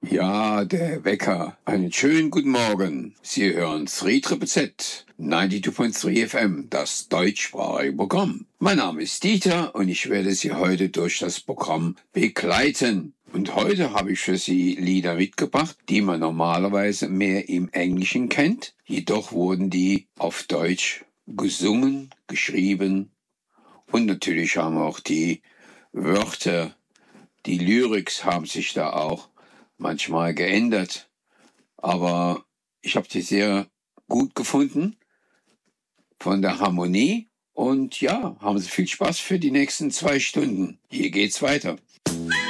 Ja, der Wecker. Einen schönen guten Morgen. Sie hören 3ZZZ 92.3 FM, das deutschsprachige Programm. Mein Name ist Dieter und ich werde Sie heute durch das Programm begleiten. Und heute habe ich für Sie Lieder mitgebracht, die man normalerweise mehr im Englischen kennt. Jedoch wurden die auf Deutsch gesungen, geschrieben und natürlich haben auch die Wörter, die Lyrics haben sich da auch manchmal geändert, aber ich habe die sehr gut gefunden von der Harmonie und ja, haben Sie viel Spaß für die nächsten 2 Stunden. Hier geht's weiter.